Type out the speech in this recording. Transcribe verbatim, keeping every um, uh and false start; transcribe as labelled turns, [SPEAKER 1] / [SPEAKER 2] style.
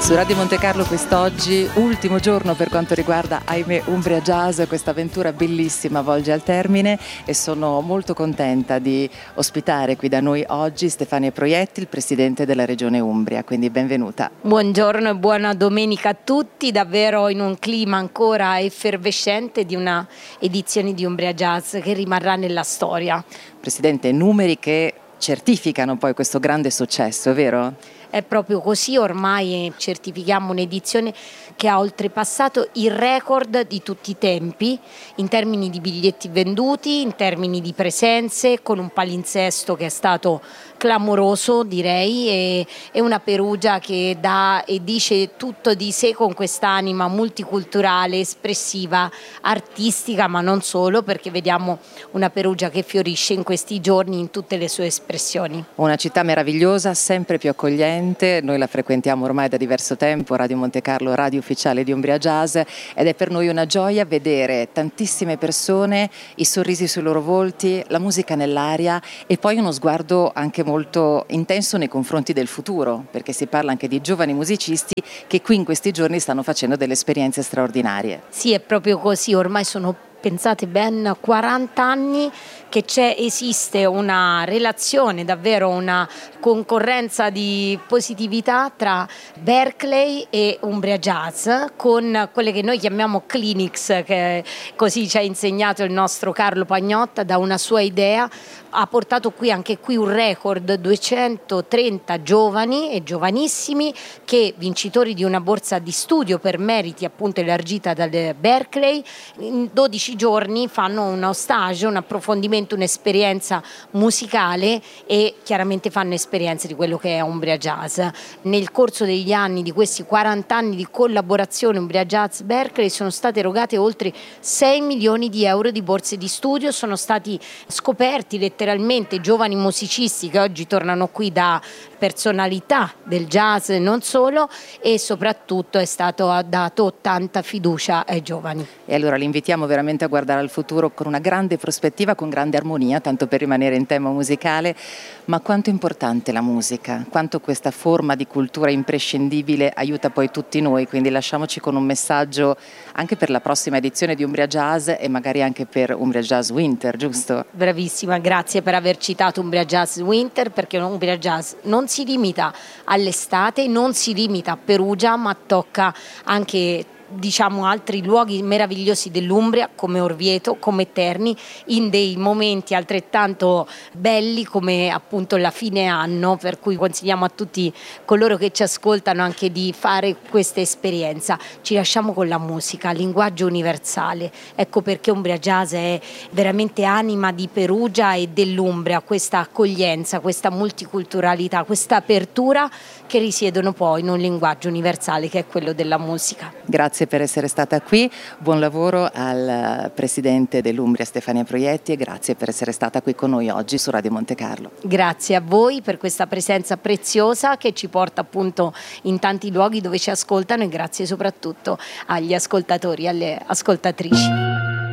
[SPEAKER 1] Su Radio Monte Carlo quest'oggi, ultimo giorno per quanto riguarda, ahimè, Umbria Jazz. Questa avventura bellissima volge al termine e sono molto contenta di ospitare qui da noi oggi Stefania Proietti, il presidente della Regione Umbria, quindi benvenuta.
[SPEAKER 2] Buongiorno e buona domenica a tutti, davvero in un clima ancora effervescente di una edizione di Umbria Jazz che rimarrà nella storia.
[SPEAKER 1] Presidente, numeri che certificano poi questo grande successo, vero?
[SPEAKER 2] È proprio così, ormai certifichiamo un'edizione che ha oltrepassato il record di tutti i tempi in termini di biglietti venduti, in termini di presenze, con un palinsesto che è stato clamoroso, direi, e, e una Perugia che dà e dice tutto di sé con quest'anima multiculturale, espressiva, artistica, ma non solo, perché vediamo una Perugia che fiorisce in questi giorni in tutte le sue espressioni.
[SPEAKER 1] Una città meravigliosa, sempre più accogliente. Noi la frequentiamo ormai da diverso tempo, Radio Monte Carlo, radio ufficiale di Umbria Jazz, ed è per noi una gioia vedere tantissime persone, i sorrisi sui loro volti, la musica nell'aria e poi uno sguardo anche molto intenso nei confronti del futuro, perché si parla anche di giovani musicisti che qui in questi giorni stanno facendo delle esperienze straordinarie.
[SPEAKER 2] Sì, è proprio così, ormai sono, pensate, ben quaranta anni che c'è, esiste una relazione, davvero una concorrenza di positività tra Berkeley e Umbria Jazz, con quelle che noi chiamiamo clinics, che così ci ha insegnato il nostro Carlo Pagnotta da una sua idea. Ha portato qui anche qui un record, duecentotrenta giovani e giovanissimi che, vincitori di una borsa di studio per meriti appunto elargita dal Berkeley, in dodici giorni fanno uno stage, un approfondimento, un'esperienza musicale e chiaramente fanno esperienze di quello che è Umbria Jazz. Nel corso degli anni, di questi quaranta anni di collaborazione Umbria Jazz Berkeley, sono state erogate oltre sei milioni di euro di borse di studio, sono stati scoperti letteralmente giovani musicisti che oggi tornano qui da personalità del jazz e non solo, e soprattutto è stato dato tanta fiducia ai giovani.
[SPEAKER 1] E allora li invitiamo veramente a guardare al futuro con una grande prospettiva, con grande armonia, tanto per rimanere in tema musicale. Ma quanto è importante la musica, quanto questa forma di cultura imprescindibile aiuta poi tutti noi, quindi lasciamoci con un messaggio anche per la prossima edizione di Umbria Jazz e magari anche per Umbria Jazz Winter, giusto?
[SPEAKER 2] Bravissima, grazie per aver citato Umbria Jazz Winter, perché Umbria Jazz non si limita all'estate, non si limita a Perugia, ma tocca anche, diciamo, altri luoghi meravigliosi dell'Umbria come Orvieto, come Terni, in dei momenti altrettanto belli come appunto la fine anno, per cui consigliamo a tutti coloro che ci ascoltano anche di fare questa esperienza. Ci lasciamo con la musica, linguaggio universale, ecco perché Umbria Jazz è veramente anima di Perugia e dell'Umbria, questa accoglienza, questa multiculturalità, questa apertura che risiedono poi in un linguaggio universale che è quello della musica.
[SPEAKER 1] Grazie per essere stata qui, buon lavoro al presidente dell'Umbria Stefania Proietti e grazie per essere stata qui con noi oggi su Radio Monte Carlo.
[SPEAKER 2] Grazie a voi per questa presenza preziosa che ci porta appunto in tanti luoghi dove ci ascoltano, e grazie soprattutto agli ascoltatori e alle ascoltatrici.